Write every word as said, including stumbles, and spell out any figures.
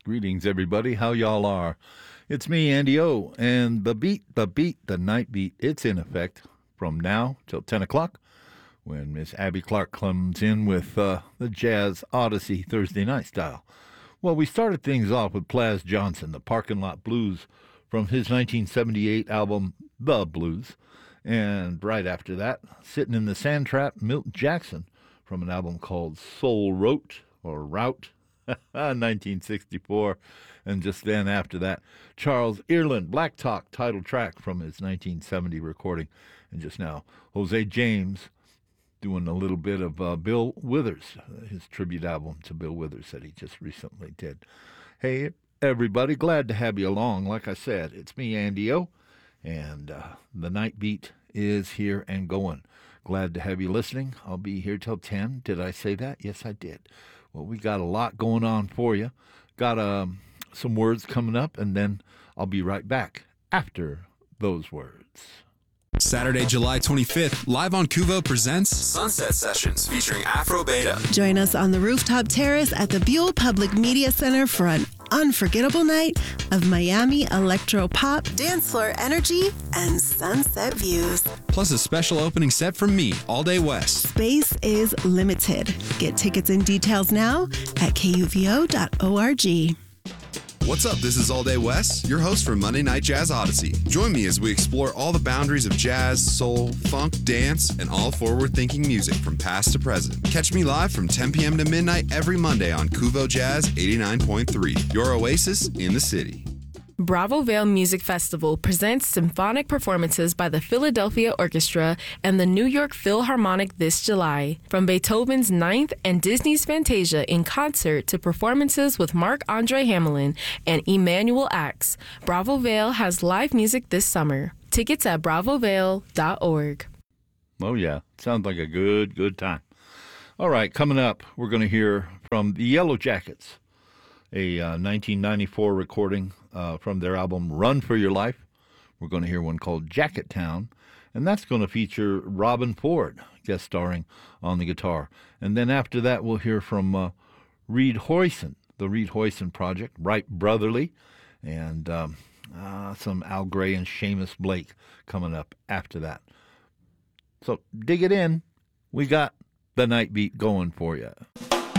Greetings, everybody. How y'all are? It's me, Andy O, and the beat, the beat, the night beat, it's in effect from now till ten o'clock when Miss Abby Clark comes in with uh, the Jazz Odyssey Thursday night style. Well, we started things off with Plas Johnson, the Parking Lot Blues, from his nineteen seventy-eight album, The Blues. And right after that, sitting in the sand trap, Milton Jackson, from an album called Soul Route, or Route, nineteen sixty-four. And just then after that, Charles Earland, Black Talk, title track from his nineteen seventy recording. And just now, Jose James doing a little bit of uh, Bill Withers, his tribute album to Bill Withers that he just recently did. Hey, everybody, glad to have you along. Like I said, it's me, Andy O, and uh, the night beat is here and going. Glad to have you listening. I'll be here till ten. Did I say that? Yes, I did. Well, we got a lot going on for you. Got um, some words coming up, and then I'll be right back after those words. Saturday, July twenty-fifth, live on Kuvo presents Sunset Sessions featuring Afro Beta. Join us on the rooftop terrace at the Buell Public Media Center for an unforgettable night of Miami electro pop, dance floor energy, and sunset views. Plus a special opening set from me, All Day West. Space is limited. Get tickets and details now at K U V O dot org. What's up? This is All Day West, your host for Monday Night Jazz Odyssey. Join me as we explore all the boundaries of jazz, soul, funk, dance, and all forward-thinking music from past to present. Catch me live from ten p.m. to midnight every Monday on Kuvo Jazz eighty-nine point three, your oasis in the city. Bravo Vale Music Festival presents symphonic performances by the Philadelphia Orchestra and the New York Philharmonic this July. From Beethoven's Ninth and Disney's Fantasia in concert to performances with Marc-Andre Hamelin and Emanuel Ax, Bravo Vale has live music this summer. Tickets at bravo vale dot org. Oh, yeah. Sounds like a good, good time. All right, coming up, we're going to hear from the Yellow Jackets, a uh, nineteen ninety-four recording uh, from their album Run for Your Life. We're going to hear one called Jacket Town, and that's going to feature Robin Ford guest starring on the guitar. And then after that, we'll hear from uh, Reed Hoyson, the Reed Hoyson Project, Right Brotherly, and um, uh, some Al Gray and Seamus Blake coming up after that. So dig it in. We got the night beat going for you.